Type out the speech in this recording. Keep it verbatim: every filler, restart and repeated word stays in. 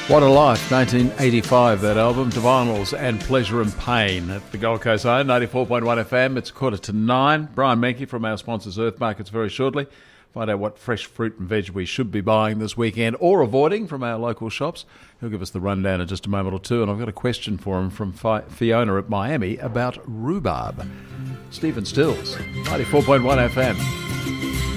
What a Life, nineteen eighty-five, that album, Divinals and Pleasure and Pain at the Gold Coast Zone, ninety-four point one F M. It's quarter to nine. Brian Menke from our sponsors Earth Markets very shortly. Find out what fresh fruit and veg we should be buying this weekend or avoiding from our local shops. He'll give us the rundown in just a moment or two, and I've got a question for him from Fi- Fiona at Miami about rhubarb. Stephen Stills, ninety-four point one F M.